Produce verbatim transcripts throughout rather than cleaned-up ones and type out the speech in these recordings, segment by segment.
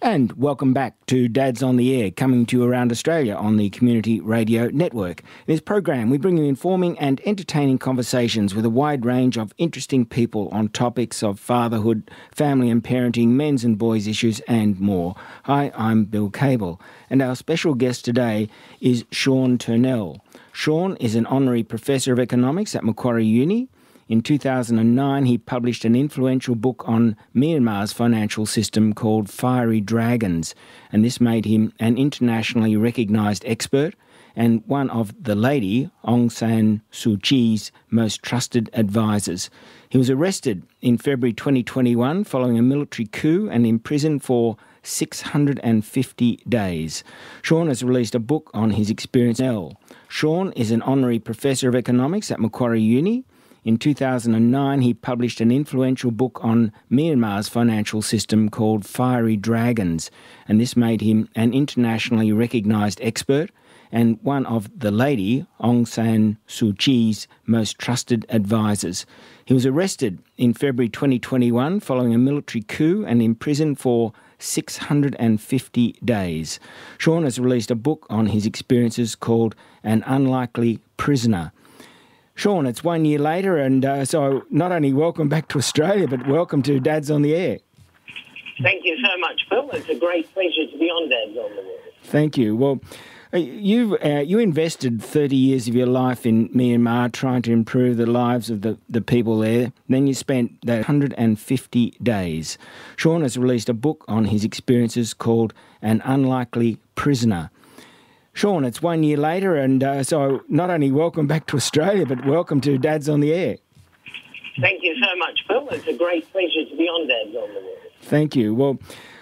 And welcome back to Dads on the Air, coming to you around Australia on the Community Radio Network. In this program, we bring you informing and entertaining conversations with a wide range of interesting people on topics of fatherhood, family and parenting, men's and boys' issues and more. Hi, I'm Bill Cable, and our special guest today is Sean Turnell. Sean is an honorary professor of economics at Macquarie Uni. In two thousand nine, he published an influential book on Myanmar's financial system called Fiery Dragons, and this made him an internationally recognised expert and one of the lady, Aung San Suu Kyi's, most trusted advisors. He was arrested in February twenty twenty-one following a military coup and imprisoned for six hundred fifty days. Sean has released a book on his experience. Sean is an honorary professor of economics at Macquarie Uni. In two thousand nine, he published an influential book on Myanmar's financial system called Fiery Dragons, and this made him an internationally recognised expert and one of the lady, Aung San Suu Kyi's, most trusted advisors. He was arrested in February twenty twenty-one following a military coup and imprisoned for six hundred fifty days. Sean has released a book on his experiences called An Unlikely Prisoner. Sean, it's one year later, and uh, so not only welcome back to Australia, but welcome to Dads on the Air. Thank you so much, Phil. It's a great pleasure to be on Dads on the Air. Thank you. Well, you uh, you invested thirty years of your life in Myanmar trying to improve the lives of the, the people there. Then you spent that one hundred fifty days. Sean has released a book on his experiences called An Unlikely Prisoner. Sean, it's one year later, and uh, so not only welcome back to Australia, but welcome to Dads on the Air. Thank you so much, Phil. It's a great pleasure to be on Dads on the Air. Thank you. Well,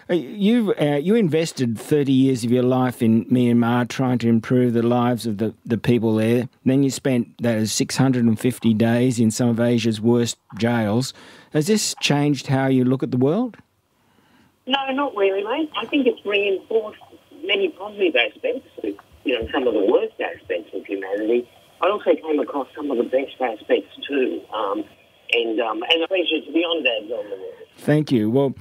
you uh, you invested thirty years of your life in Myanmar trying to improve the lives of the, the people there. Then you spent those six hundred fifty days in some of Asia's worst jails. Has this changed how you look at the world? No, not really, mate. I think it's reinforced many positive aspects, you know, some of the worst aspects of humanity. I also came across some of the best aspects too. Um, and um, and a pleasure to be on Dads on the Air. Thank you. Well,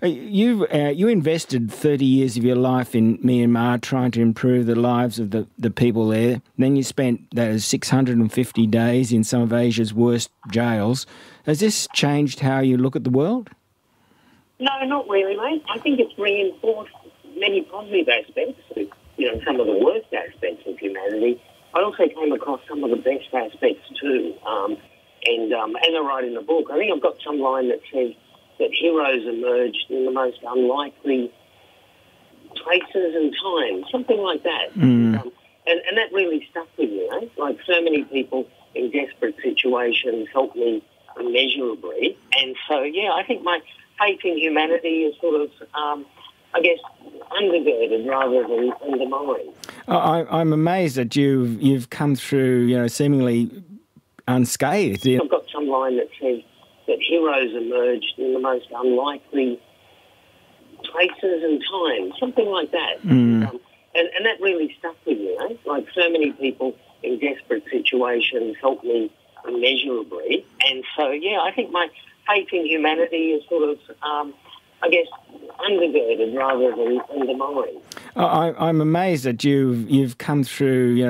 you uh, you invested thirty years of your life in Myanmar trying to improve the lives of the, the people there. Then you spent those six hundred fifty days in some of Asia's worst jails. Has this changed how you look at the world? No, not really, mate. I think it's reinforced many positive aspects, you know, some of the worst aspects of humanity. I also came across some of the best aspects too. Um, and um, as I write in the book, I think I've got some line that says that heroes emerged in the most unlikely places and times, something like that. Mm. Um, and, and that really stuck with me, eh? Like so many people in desperate situations helped me immeasurably. And so, yeah, I think my faith in humanity is sort of, um, I guess, undergirded rather than undermined. I, I'm amazed that you've you've come through, you know, seemingly unscathed. I've got some line that says that heroes emerged in the most unlikely places and times, something like that. Mm. Um, and, and that really stuck with me. Eh? Like so many people in desperate situations helped me immeasurably. And so, yeah, I think my faith in humanity is sort of, um, I guess, undergirded rather than undermined. I, I'm amazed that you've you've come through, you know,